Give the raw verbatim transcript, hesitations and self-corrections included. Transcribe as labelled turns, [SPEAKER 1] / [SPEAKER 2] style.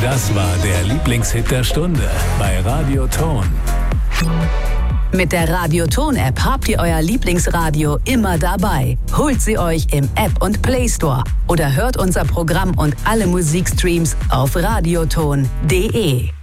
[SPEAKER 1] Das war der Lieblingshit der Stunde bei Radio Ton.
[SPEAKER 2] Mit der Radio Ton App habt ihr euer Lieblingsradio immer dabei. Holt sie euch im App und Play Store oder hört unser Programm und alle Musikstreams auf radioton punkt de.